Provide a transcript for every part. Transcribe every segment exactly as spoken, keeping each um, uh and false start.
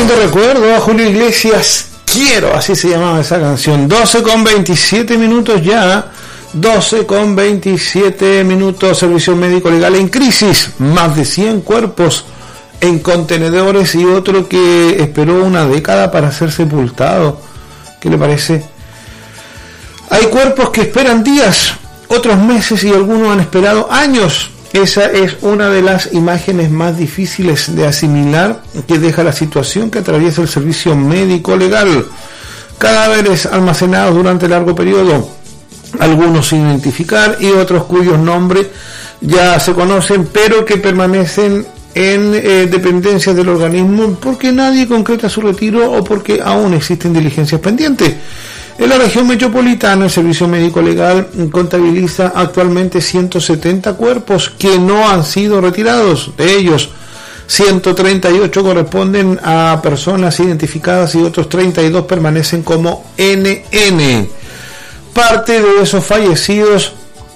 Cuando recuerdo a Julio Iglesias, quiero, así se llamaba esa canción. Doce con veintisiete minutos ya, doce con veintisiete minutos. Servicio médico legal en crisis, más de cien cuerpos en contenedores y otro que esperó una década para ser sepultado. ¿Qué le parece? Hay cuerpos que esperan días, otros meses y algunos han esperado años. Esa es una de las imágenes más difíciles de asimilar que deja la situación que atraviesa el servicio médico legal. Cadáveres almacenados durante largo periodo, algunos sin identificar y otros cuyos nombres ya se conocen, pero que permanecen en eh, dependencias del organismo porque nadie concreta su retiro o porque aún existen diligencias pendientes. En la región metropolitana, el Servicio Médico Legal contabiliza actualmente ciento setenta cuerpos que no han sido retirados. De ellos, ciento treinta y ocho corresponden a personas identificadas y otros treinta y dos permanecen como N N. Parte de esos fallecidos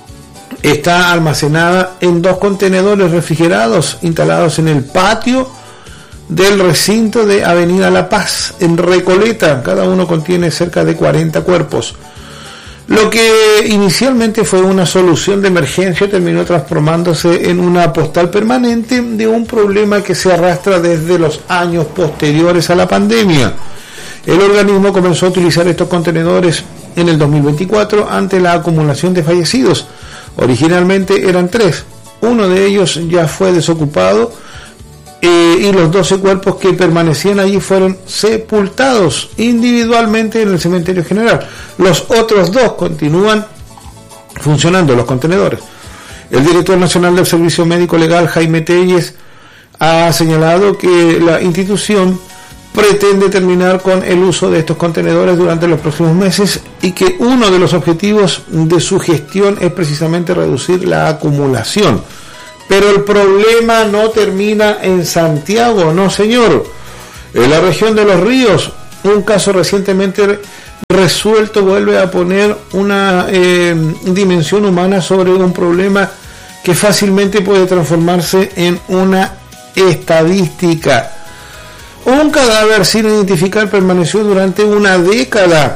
está almacenada en dos contenedores refrigerados instalados en el patio del recinto de Avenida La Paz, en Recoleta. Cada uno contiene cerca de cuarenta cuerpos. Lo que inicialmente fue una solución de emergencia terminó transformándose en una postal permanente de un problema que se arrastra desde los años posteriores a la pandemia. El organismo comenzó a utilizar estos contenedores en el dos mil veinticuatro ante la acumulación de fallecidos. Originalmente eran tres. Uno de ellos ya fue desocupado Eh, y los doce cuerpos que permanecían allí fueron sepultados individualmente en el cementerio general. Los otros dos continúan funcionando, los contenedores. El director nacional del Servicio Médico Legal, Jaime Telles, ha señalado que la institución pretende terminar con el uso de estos contenedores durante los próximos meses y que uno de los objetivos de su gestión es precisamente reducir la acumulación. Pero el problema no termina en Santiago, no señor. En la región de Los Ríos, un caso recientemente resuelto vuelve a poner una eh, dimensión humana sobre un problema que fácilmente puede transformarse en una estadística. Un cadáver sin identificar permaneció durante una década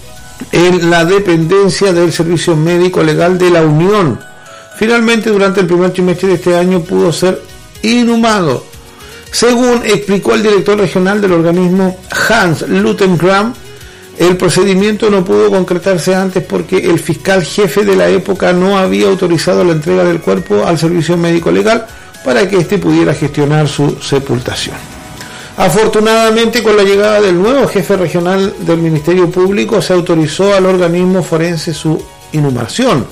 en la dependencia del Servicio Médico Legal de la Unión. Finalmente, durante el primer trimestre de este año pudo ser inhumado. Según explicó el director regional del organismo, Hans Luthenkram, el procedimiento no pudo concretarse antes porque el fiscal jefe de la época no había autorizado la entrega del cuerpo al Servicio Médico Legal para que éste pudiera gestionar su sepultación. Afortunadamente, con la llegada del nuevo jefe regional del Ministerio Público, se autorizó al organismo forense su inhumación.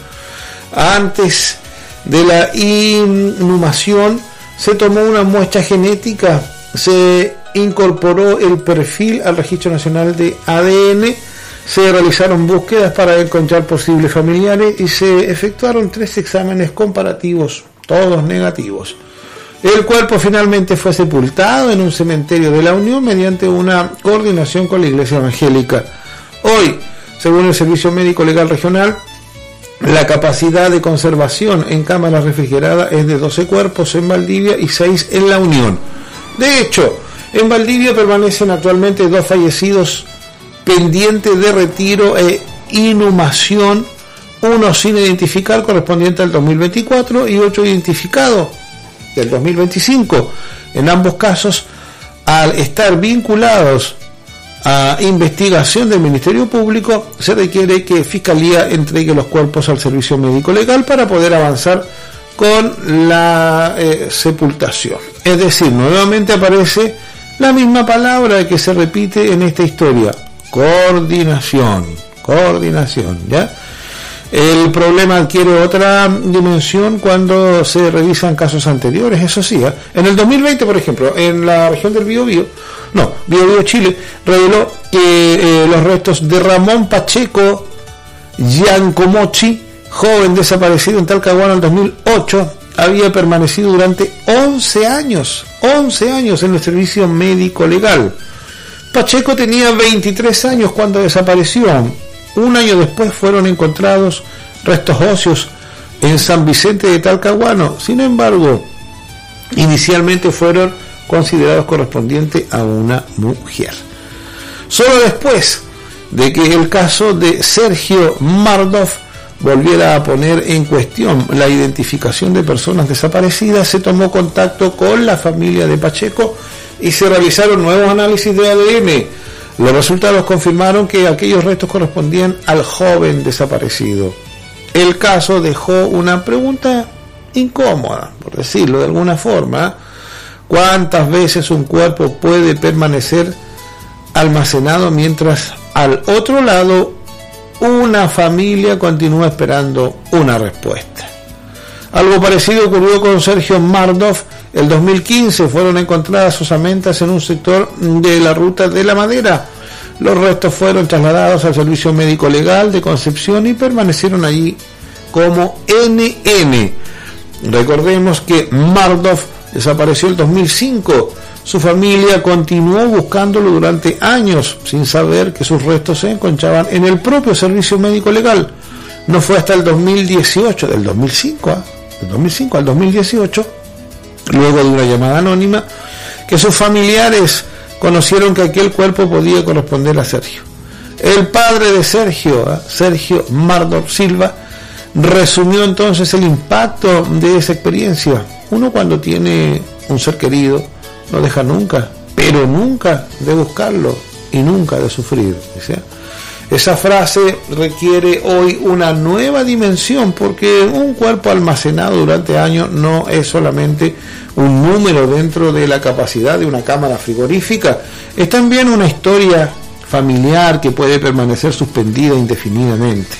Antes de la inhumación se tomó una muestra genética, se incorporó el perfil al Registro Nacional de A D N, se realizaron búsquedas para encontrar posibles familiares y se efectuaron tres exámenes comparativos, todos negativos. El cuerpo finalmente fue sepultado en un cementerio de la Unión mediante una coordinación con la Iglesia Evangélica. Hoy, según el Servicio Médico Legal Regional, la capacidad de conservación en cámaras refrigeradas es de doce cuerpos en Valdivia y seis en La Unión. De hecho, en Valdivia permanecen actualmente dos fallecidos pendientes de retiro e inhumación, uno sin identificar correspondiente al dos mil veinticuatro y otro identificado del dos mil veinticinco. En ambos casos, al estar vinculados a investigación del Ministerio Público, se requiere que Fiscalía entregue los cuerpos al Servicio Médico Legal para poder avanzar con la eh, sepultación. Es decir, nuevamente aparece la misma palabra que se repite en esta historia: coordinación, coordinación, ¿ya? El problema adquiere otra dimensión cuando se revisan casos anteriores, eso sí, ¿eh? En el dos mil veinte, por ejemplo, en la región del Biobío, no, Biobío Chile, reveló que eh, los restos de Ramón Pacheco Giancomochi, joven desaparecido en Talcahuano en dos mil ocho, había permanecido durante once años, once años en el Servicio Médico Legal. Pacheco tenía veintitrés años cuando desapareció. Un año después fueron encontrados restos óseos en San Vicente de Talcahuano. Sin embargo, inicialmente fueron considerados correspondientes a una mujer. Solo después de que el caso de Sergio Mardov volviera a poner en cuestión la identificación de personas desaparecidas, se tomó contacto con la familia de Pacheco y se realizaron nuevos análisis de A D N. Los resultados confirmaron que aquellos restos correspondían al joven desaparecido. El caso dejó una pregunta incómoda, por decirlo de alguna forma. ¿Cuántas veces un cuerpo puede permanecer almacenado mientras al otro lado una familia continúa esperando una respuesta? Algo parecido ocurrió con Sergio Mardov. El dos mil quince fueron encontradas osamentas en un sector de la Ruta de la Madera. Los restos fueron trasladados al Servicio Médico Legal de Concepción y permanecieron allí como N N. Recordemos que Mardov desapareció el dos mil cinco. Su familia continuó buscándolo durante años sin saber que sus restos se encontraban en el propio Servicio Médico Legal. No fue hasta el dos mil dieciocho, del dos mil cinco, ¿eh? del dos mil cinco al dos mil dieciocho, luego de una llamada anónima, que sus familiares conocieron que aquel cuerpo podía corresponder a Sergio. El padre de Sergio, ¿eh? Sergio Mardov Silva, resumió entonces el impacto de esa experiencia. Uno cuando tiene un ser querido no deja nunca, pero nunca de buscarlo y nunca de sufrir. ¿Sí? Esa frase requiere hoy una nueva dimensión, porque un cuerpo almacenado durante años no es solamente un número dentro de la capacidad de una cámara frigorífica, es también una historia familiar que puede permanecer suspendida indefinidamente.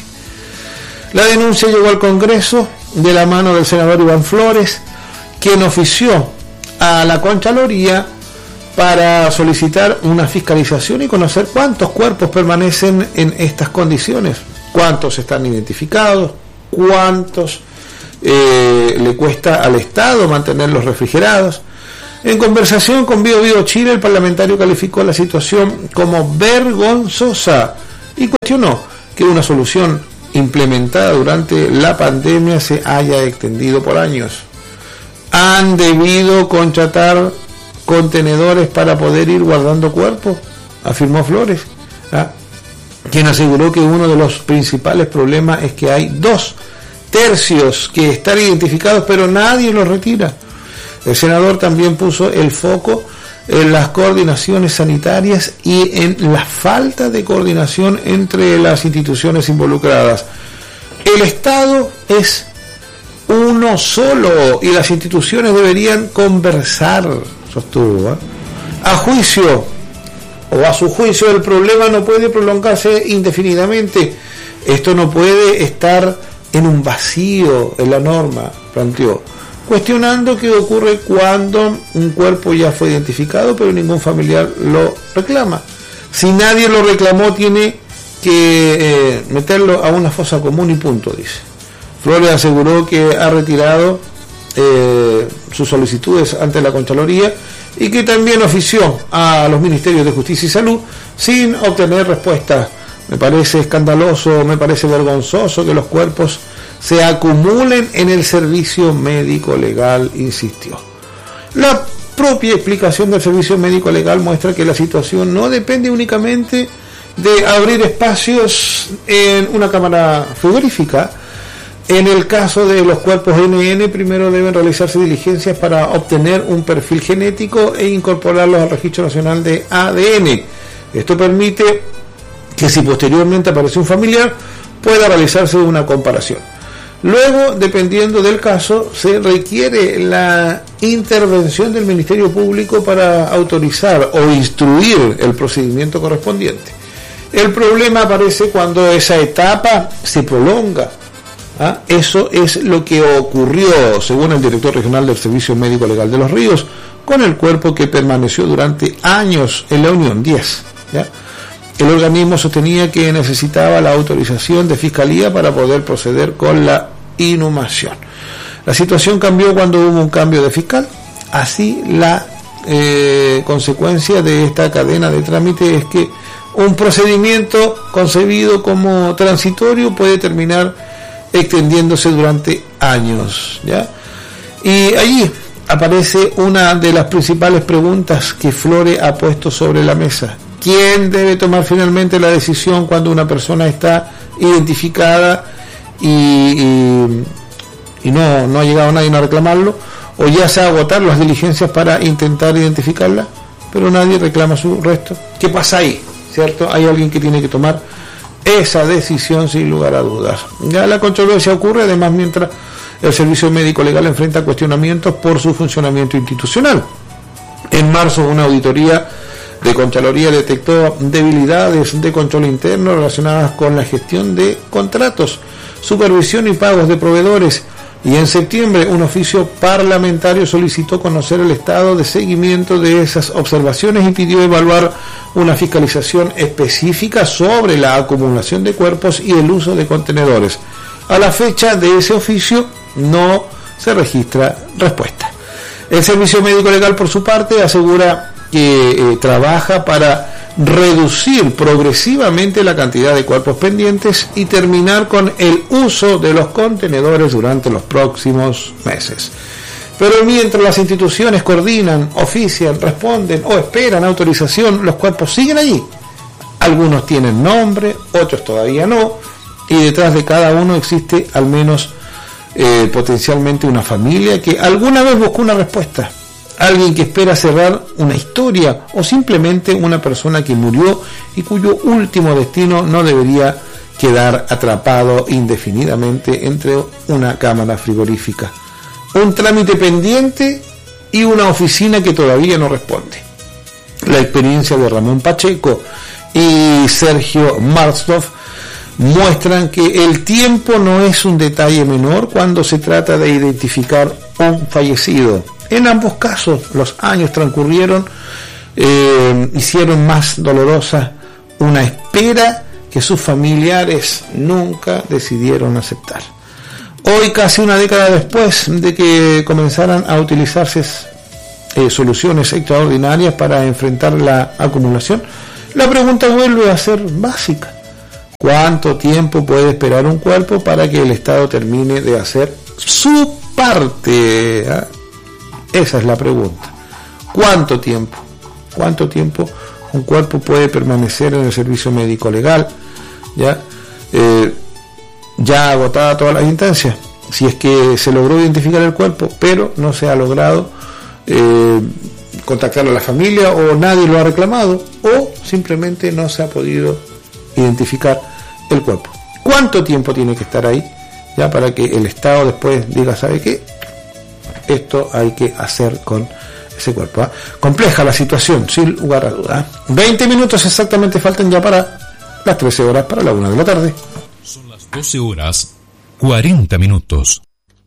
La denuncia llegó al Congreso de la mano del senador Iván Flores, quien ofició a la Contraloría para solicitar una fiscalización y conocer cuántos cuerpos permanecen en estas condiciones, cuántos están identificados, cuántos eh, le cuesta al Estado mantenerlos refrigerados. En conversación con Bio Bio Chile, el parlamentario calificó la situación como vergonzosa y cuestionó que una solución implementada durante la pandemia se haya extendido por años. ¿Han debido contratar contenedores para poder ir guardando cuerpos?, afirmó Flores, ¿ah? quien aseguró que uno de los principales problemas es que hay dos tercios que están identificados pero nadie los retira. El senador también puso el foco en las coordinaciones sanitarias y en la falta de coordinación entre las instituciones involucradas. El Estado es uno solo y las instituciones deberían conversar, sostuvo. ¿eh? A juicio, o a su juicio, el problema no puede prolongarse indefinidamente. Esto no puede estar en un vacío en la norma, planteó, cuestionando qué ocurre cuando un cuerpo ya fue identificado pero ningún familiar lo reclama. Si nadie lo reclamó, tiene que eh, meterlo a una fosa común y punto, dice. Flores aseguró que ha retirado eh, sus solicitudes ante la Contraloría y que también ofició a los Ministerios de Justicia y Salud sin obtener respuesta. Me parece escandaloso, me parece vergonzoso que los cuerpos se acumulen en el Servicio Médico Legal, insistió. La propia explicación del Servicio Médico Legal muestra que la situación no depende únicamente de abrir espacios en una cámara frigorífica. En el caso de los cuerpos N N, primero deben realizarse diligencias para obtener un perfil genético e incorporarlos al Registro Nacional de A D N. Esto permite que si posteriormente aparece un familiar, pueda realizarse una comparación. Luego, dependiendo del caso, se requiere la intervención del Ministerio Público para autorizar o instruir el procedimiento correspondiente. El problema aparece cuando esa etapa se prolonga. ¿Ah? Eso es lo que ocurrió, según el director regional del Servicio Médico Legal de Los Ríos, con el cuerpo que permaneció durante años en la Unión diez. ¿Ya? El organismo sostenía que necesitaba la autorización de Fiscalía para poder proceder con la inhumación. La situación cambió cuando hubo un cambio de fiscal. Así, la eh, consecuencia de esta cadena de trámite es que un procedimiento concebido como transitorio puede terminar extendiéndose durante años, ¿ya? Y allí aparece una de las principales preguntas que Flore ha puesto sobre la mesa. ¿Quién debe tomar finalmente la decisión cuando una persona está identificada y, y, y no, no ha llegado nadie a reclamarlo, o ya se agotaron las diligencias para intentar identificarla, pero nadie reclama su resto? ¿Qué pasa ahí? ¿Cierto? Hay alguien que tiene que tomar esa decisión sin lugar a dudas. Ya la controversia ocurre además mientras el Servicio Médico Legal enfrenta cuestionamientos por su funcionamiento institucional. En marzo, una auditoría de Contraloría detectó debilidades de control interno relacionadas con la gestión de contratos, supervisión y pagos de proveedores, y en septiembre un oficio parlamentario solicitó conocer el estado de seguimiento de esas observaciones y pidió evaluar una fiscalización específica sobre la acumulación de cuerpos y el uso de contenedores. A la fecha de ese oficio no se registra respuesta. El Servicio Médico Legal, por su parte, asegura que eh, trabaja para reducir progresivamente la cantidad de cuerpos pendientes y terminar con el uso de los contenedores durante los próximos meses. Pero mientras las instituciones coordinan, ofician, responden o esperan autorización, los cuerpos siguen allí. Algunos tienen nombre, otros todavía no, y detrás de cada uno existe al menos eh, potencialmente una familia que alguna vez buscó una respuesta. Alguien que espera cerrar una historia, o simplemente una persona que murió y cuyo último destino no debería quedar atrapado indefinidamente entre una cámara frigorífica, un trámite pendiente y una oficina que todavía no responde. La experiencia de Ramón Pacheco y Sergio Marsdorf muestran que el tiempo no es un detalle menor cuando se trata de identificar un fallecido. En ambos casos, los años transcurrieron, eh, hicieron más dolorosa una espera que sus familiares nunca decidieron aceptar. Hoy, casi una década después de que comenzaran a utilizarse eh, soluciones extraordinarias para enfrentar la acumulación, la pregunta vuelve a ser básica. ¿Cuánto tiempo puede esperar un cuerpo para que el Estado termine de hacer su parte? ¿Ah? Esa es la pregunta. ¿Cuánto tiempo? ¿Cuánto tiempo un cuerpo puede permanecer en el servicio médico legal? Ya, eh, ya agotada todas las instancias. Si es que se logró identificar el cuerpo, pero no se ha logrado eh, contactar a la familia, o nadie lo ha reclamado, o simplemente no se ha podido identificar el cuerpo. ¿Cuánto tiempo tiene que estar ahí ya para que el Estado después diga, ¿sabe qué? Esto hay que hacer con ese cuerpo. ¿eh? Compleja la situación, sin lugar a dudas. veinte minutos exactamente faltan ya para las trece horas, para la una de la tarde. Son las doce horas, cuarenta minutos.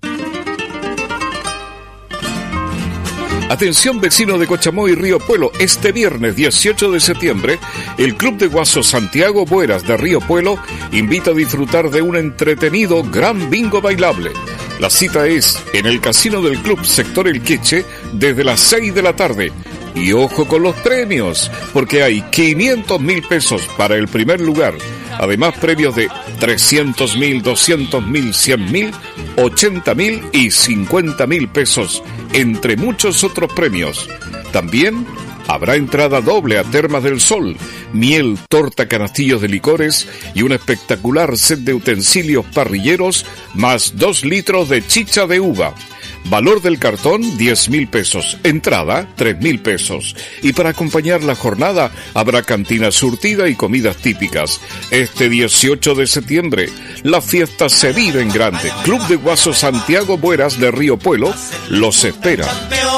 Atención, vecino de Cochamó y Río Puelo, este viernes dieciocho de septiembre, el Club de Guasos Santiago Bueras de Río Puelo invita a disfrutar de un entretenido gran bingo bailable. La cita es en el casino del club sector El Queche desde las seis de la tarde. Y ojo con los premios, porque hay quinientos mil pesos para el primer lugar. Además, premios de trescientos mil, doscientos mil, cien mil, ochenta mil y cincuenta mil pesos, entre muchos otros premios. También habrá entrada doble a Termas del Sol, miel, torta, canastillos de licores y un espectacular set de utensilios parrilleros, más dos litros de chicha de uva. Valor del cartón, diez mil pesos. Entrada, tres mil pesos. Y para acompañar la jornada, habrá cantina surtida y comidas típicas. Este dieciocho de septiembre, la fiesta se vive en grande. Club de Guasos Santiago Bueras de Río Puelo los espera.